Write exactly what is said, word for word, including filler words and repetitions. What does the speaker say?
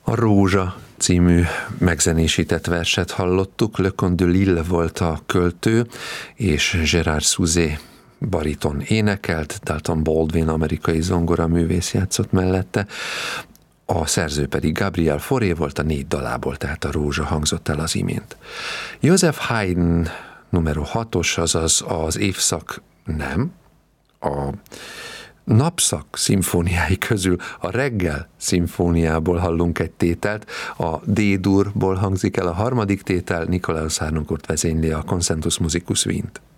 A Rózsa című megzenésített verset hallottuk, Le Conte de Lille volt a költő, és Gérard Souzé bariton énekelt, Dalton Baldwin amerikai zongoraművész játszott mellette, a szerző pedig Gabriel Fauré volt, a négy dalából, tehát a Rózsa hangzott el az imént. Joseph Haydn numero hatos, azaz az évszak nem, a napszak szimfóniái közül a reggel szimfóniából hallunk egy tételt, a D-durból hangzik el a harmadik tétel, Nikolaus Harnoncourt vezényli a Concentus Musicus Wien-t.